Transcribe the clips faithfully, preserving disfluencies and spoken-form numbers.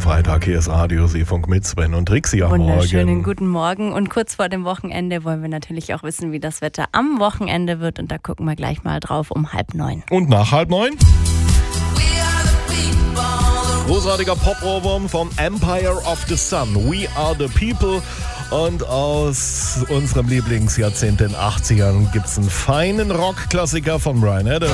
Freitag. Hier ist Radio Seefunk mit Sven und Trixi am Morgen. Wunderschönen guten Morgen. Und kurz vor dem Wochenende wollen wir natürlich auch wissen, wie das Wetter am Wochenende wird. Und da gucken wir gleich mal drauf um halb neun. Und nach halb neun? Großartiger Pop-Ohrwurm vom Empire of the Sun. We are the people. Und aus unserem Lieblingsjahrzehnt den achtzigern gibt es einen feinen Rockklassiker von Bryan Adams.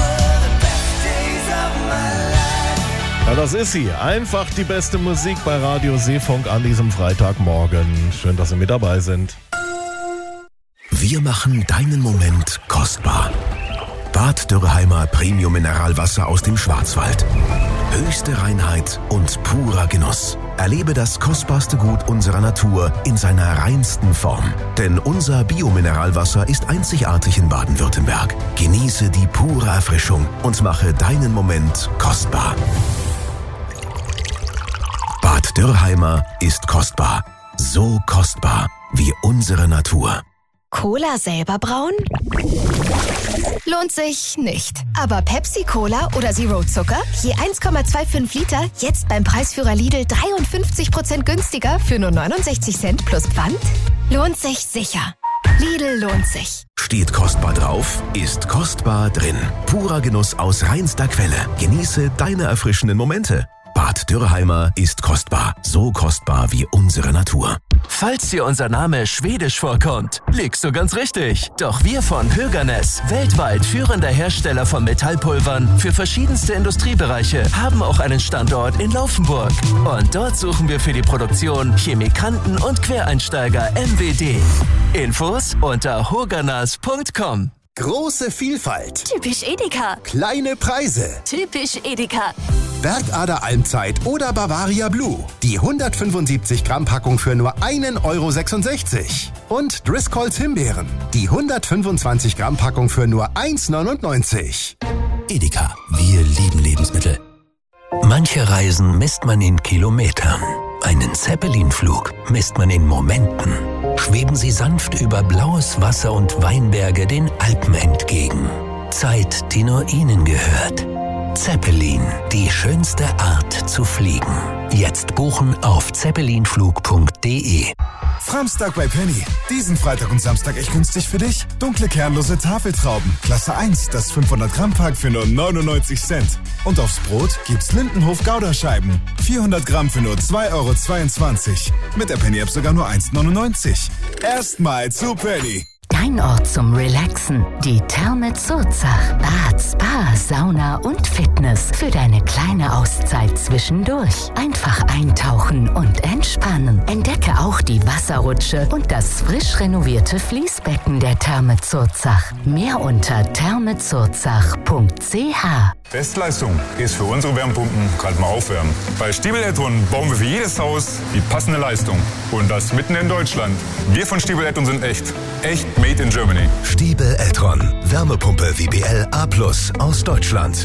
Ja, das ist sie. Einfach die beste Musik bei Radio Seefunk an diesem Freitagmorgen. Schön, dass Sie mit dabei sind. Wir machen deinen Moment kostbar. Bad Dürrheimer Premium Mineralwasser aus dem Schwarzwald. Höchste Reinheit und purer Genuss. Erlebe das kostbarste Gut unserer Natur in seiner reinsten Form. Denn unser Biomineralwasser ist einzigartig in Baden-Württemberg. Genieße die pure Erfrischung und mache deinen Moment kostbar. Bad Dürrheimer ist kostbar. So kostbar wie unsere Natur. Cola selber brauen? Lohnt sich nicht. Aber Pepsi-Cola oder Zero Zucker? Je eins Komma fünfundzwanzig Liter, jetzt beim Preisführer Lidl dreiundfünfzig Prozent günstiger für nur neunundsechzig Cent plus Pfand? Lohnt sich sicher. Lidl lohnt sich. Steht kostbar drauf, ist kostbar drin. Purer Genuss aus reinster Quelle. Genieße deine erfrischenden Momente. Bad Dürrheimer ist kostbar. So kostbar wie unsere Natur. Falls dir unser Name schwedisch vorkommt, liegst du ganz richtig. Doch wir von Höganäs, weltweit führender Hersteller von Metallpulvern für verschiedenste Industriebereiche, haben auch einen Standort in Laufenburg. Und dort suchen wir für die Produktion Chemikanten und Quereinsteiger M W D. Infos unter hoganas punkt com. Große Vielfalt. Typisch Edeka. Kleine Preise. Typisch Edeka. Bergader Almzeit oder Bavaria Blue. Die hundertfünfundsiebzig Gramm Packung für nur einen Euro sechsundsechzig. Und Driscolls Himbeeren. Die hundertfünfundzwanzig Gramm Packung für nur eins neunundneunzig. Edeka, wir lieben Lebensmittel. Manche Reisen misst man in Kilometern. Einen Zeppelin-Flug misst man in Momenten. Schweben Sie sanft über blaues Wasser und Weinberge den Alpen entgegen. Zeit, die nur Ihnen gehört. Zeppelin, die schönste Art zu fliegen. Jetzt buchen auf zeppelinflug punkt de. Framstag bei Penny. Diesen Freitag und Samstag echt günstig für dich. Dunkle kernlose Tafeltrauben. Klasse eins, das fünfhundert Gramm Pack für nur neunundneunzig Cent. Und aufs Brot gibt's Lindenhof Gouda-Scheiben. vierhundert Gramm für nur zwei Euro zweiundzwanzig. Mit der Penny-App sogar nur eins neunundneunzig. Erstmal zu Penny. Dein Ort zum Relaxen. Die Therme Zurzach. Bad, Spa, Sauna und Fitness. Für deine kleine Auszeit zwischendurch. Einfach eintauchen und entspannen. Entdecke auch die Wasserrutsche und das frisch renovierte Fließbecken der Therme Zurzach. Mehr unter thermezurzach punkt c h. Bestleistung ist für unsere Wärmepumpen gerade mal aufwärmen. Bei Stiebel Eltron bauen wir für jedes Haus die passende Leistung. Und das mitten in Deutschland. Wir von Stiebel Eltron sind echt. Echt made in Germany. Stiebel Eltron. Wärmepumpe W B L A plus aus Deutschland.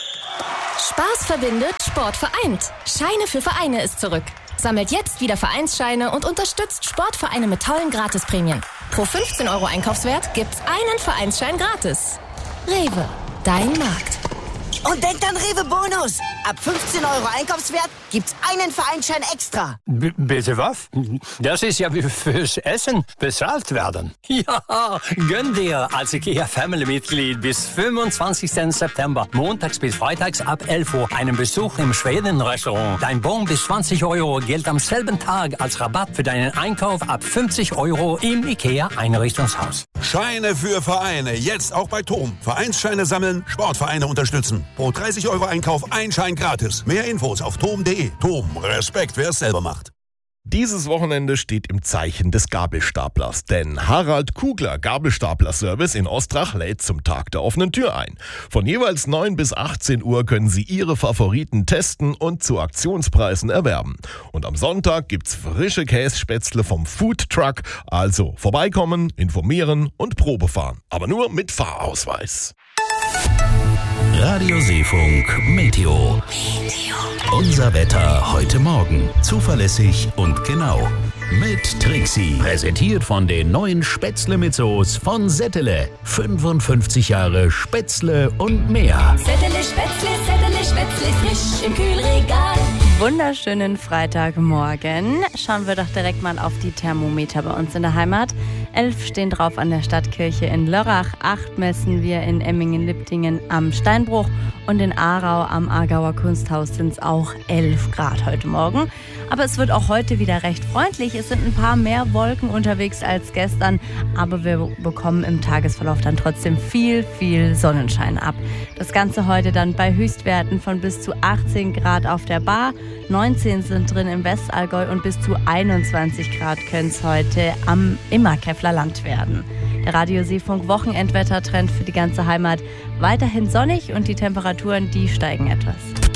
Spaß verbindet, Sport vereint. Scheine für Vereine ist zurück. Sammelt jetzt wieder Vereinsscheine und unterstützt Sportvereine mit tollen Gratisprämien. Pro fünfzehn Euro Einkaufswert gibt's einen Vereinsschein gratis. Rewe, dein Markt. Und denkt an Rewe Bonus. Ab fünfzehn Euro Einkaufswert gibt's einen Vereinsschein extra. B- bitte was? Das ist ja wie fürs Essen bezahlt werden. Ja, gönn dir als IKEA Family-Mitglied bis fünfundzwanzigsten September, montags bis freitags ab elf Uhr, einen Besuch im Schweden-Restaurant. Dein Bon bis zwanzig Euro gilt am selben Tag als Rabatt für deinen Einkauf ab fünfzig Euro im IKEA-Einrichtungshaus. Scheine für Vereine, jetzt auch bei Tom. Vereinsscheine sammeln, Sportvereine unterstützen. Pro dreißig Euro Einkauf ein Schein gratis. Mehr Infos auf tom punkt de. Tom, Respekt, wer es selber macht. Dieses Wochenende steht im Zeichen des Gabelstaplers, denn Harald Kugler Gabelstapler-Service in Ostrach lädt zum Tag der offenen Tür ein. Von jeweils neun bis achtzehn Uhr können Sie Ihre Favoriten testen und zu Aktionspreisen erwerben. Und am Sonntag gibt's frische Kässpätzle vom Food Truck, also vorbeikommen, informieren und Probe fahren. Aber nur mit Fahrausweis. Radio Seefunk Meteo. Unser Wetter heute Morgen. Zuverlässig und genau. Mit Trixi. Präsentiert von den neuen Spätzle mit Soße von Settele. fünfundfünfzig Jahre Spätzle und mehr. Settele Spätzle, Settele Spätzle, frisch im Kühlregal. wunderschönen Freitagmorgen. Schauen wir doch direkt mal auf die Thermometer bei uns in der Heimat. Elf stehen drauf an der Stadtkirche in Lörrach, acht messen wir in Emmingen-Liptingen am Steinbruch und in Aarau am Aargauer Kunsthaus sind es auch elf Grad heute Morgen. Aber es wird auch heute wieder recht freundlich. Es sind ein paar mehr Wolken unterwegs als gestern, aber wir bekommen im Tagesverlauf dann trotzdem viel, viel Sonnenschein ab. Das Ganze heute dann bei Höchstwerten von bis zu achtzehn Grad auf der Bar, neunzehn sind drin im Westallgäu und bis zu einundzwanzig Grad können es heute am Immerkeffler Land werden. Der Radio Seefunk Wochenendwettertrend für die ganze Heimat. Weiterhin sonnig und die Temperaturen, die steigen etwas.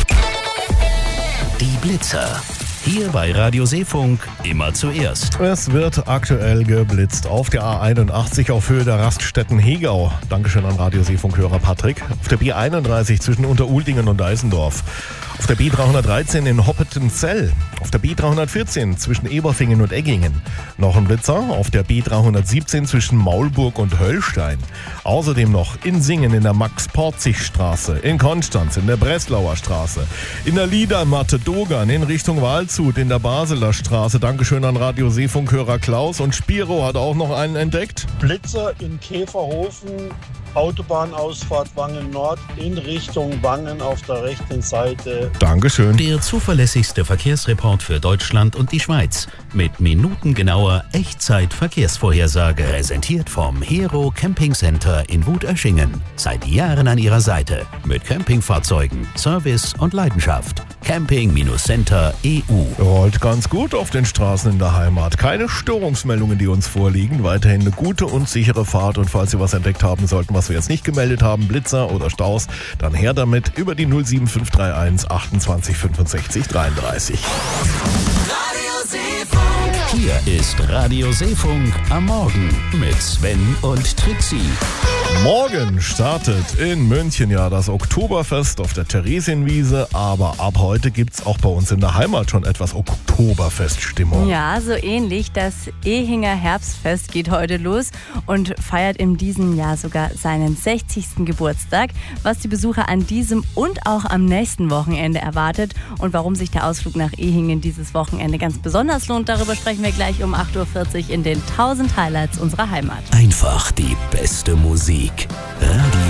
Die Blitzer. Hier bei Radio Seefunk immer zuerst. Es wird aktuell geblitzt auf der A einundachtzig auf Höhe der Raststätten Hegau. Dankeschön an Radio Seefunk-Hörer Patrick. Auf der B einunddreißig zwischen Unteruldingen und Eisendorf. Auf der B dreihundertdreizehn in Hoppetentzell. Auf der B dreihundertvierzehn zwischen Eberfingen und Eggingen. Noch ein Blitzer auf der B dreihundertsiebzehn zwischen Maulburg und Höllstein. Außerdem noch in Singen in der Max-Porzig-Straße, in Konstanz in der Breslauer Straße, in der Liedermatte Dogan in Richtung Waldshut in der Baseler Straße. Dankeschön an Radio Seefunk-Hörer Klaus. Und Spiro hat auch noch einen entdeckt. Blitzer in Käferhofen, Autobahnausfahrt Wangen Nord in Richtung Wangen auf der rechten Seite. Dankeschön. Der zuverlässigste Verkehrsreport für Deutschland und die Schweiz mit minutengenauer Echtzeit-Verkehrsvorhersage. Präsentiert vom Hero Camping Center in Wutöschingen. Seit Jahren an Ihrer Seite mit Campingfahrzeugen, Service und Leidenschaft. Camping-Center E U. Rollt ganz gut auf den Straßen in der Heimat. Keine Störungsmeldungen, die uns vorliegen. Weiterhin eine gute und sichere Fahrt. Und falls Sie was entdeckt haben sollten, was wir jetzt nicht gemeldet haben, Blitzer oder Staus, dann her damit über die null sieben fünf drei eins achtundzwanzig fünfundsechzig dreiunddreißig. Hier ist Radio Seefunk am Morgen mit Sven und Trixie. Morgen startet in München ja das Oktoberfest auf der Theresienwiese, aber ab heute gibt's auch bei uns in der Heimat schon etwas Oktoberfeststimmung. Ja, so ähnlich. Das Ehinger Herbstfest geht heute los und feiert in diesem Jahr sogar seinen sechzigsten Geburtstag. Was die Besucher an diesem und auch am nächsten Wochenende erwartet und warum sich der Ausflug nach Ehingen dieses Wochenende ganz besonders lohnt, darüber sprechen wir gleich um acht Uhr vierzig in den tausend Highlights unserer Heimat. Einfach die beste Musik. Radio